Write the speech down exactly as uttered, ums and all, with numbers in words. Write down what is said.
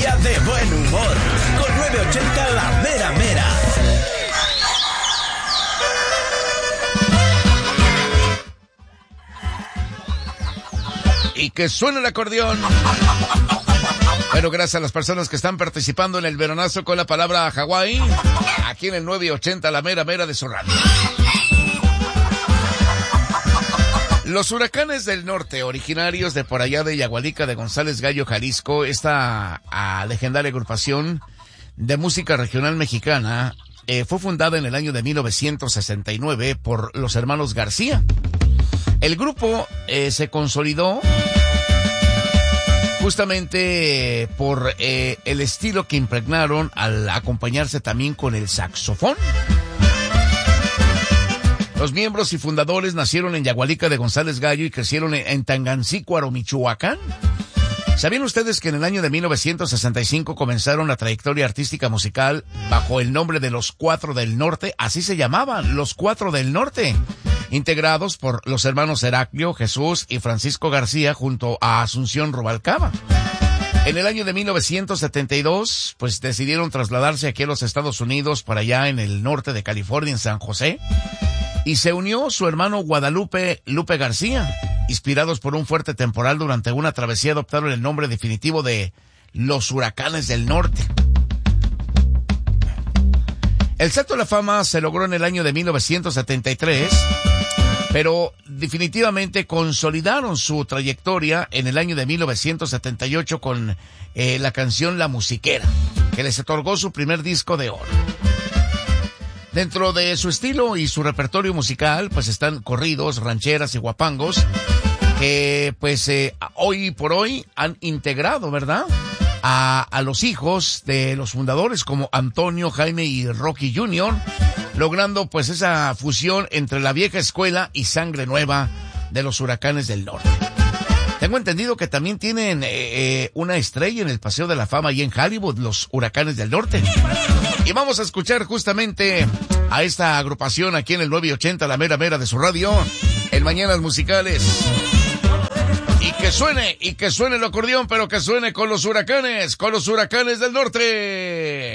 día de buen humor. Con nueve ochenta La Mera Mera. Y que suene el acordeón. Bueno, gracias a las personas que están participando en el veronazo con la palabra Hawái, aquí en el nueve ochenta La Mera Mera de su radio. Los Huracanes del Norte, originarios de por allá de Yagualica de González Gallo, Jalisco, esta a, legendaria agrupación de música regional mexicana, eh, fue fundada en el año de mil novecientos sesenta y nueve por los hermanos García. El grupo eh, se consolidó justamente por eh, el estilo que impregnaron al acompañarse también con el saxofón. Los miembros y fundadores nacieron en Yagualica de González Gallo y crecieron en, en Tangancícuaro, Michoacán. ¿Sabían ustedes que en el año de mil novecientos sesenta y cinco comenzaron la trayectoria artística musical bajo el nombre de Los Cuatro del Norte? Así se llamaban, Los Cuatro del Norte, integrados por los hermanos Heraclio, Jesús y Francisco García junto a Asunción Rubalcaba. En el año de mil novecientos setenta y dos, pues decidieron trasladarse aquí a los Estados Unidos, para allá en el norte de California, en San José, y se unió su hermano Guadalupe Lupe García. Inspirados por un fuerte temporal durante una travesía, adoptaron el nombre definitivo de Los Huracanes del Norte. El salto a la fama se logró en el año de mil novecientos setenta y tres, pero definitivamente consolidaron su trayectoria en el año de mil novecientos setenta y ocho con eh, la canción La Musiquera, que les otorgó su primer disco de oro. Dentro de su estilo y su repertorio musical, pues están corridos, rancheras y guapangos, que pues eh, hoy por hoy han integrado, ¿verdad?, a, a los hijos de los fundadores como Antonio, Jaime y Rocky junior, logrando pues esa fusión entre la vieja escuela y sangre nueva de los Huracanes del Norte. Tengo entendido que también tienen eh, eh, una estrella en el Paseo de la Fama y en Hollywood, los Huracanes del Norte. Y vamos a escuchar justamente a esta agrupación aquí en el nueve ochenta La Mera Mera de su radio, en Mañanas Musicales. Y que suene, y que suene el acordeón, pero que suene con los Huracanes, con los Huracanes del Norte.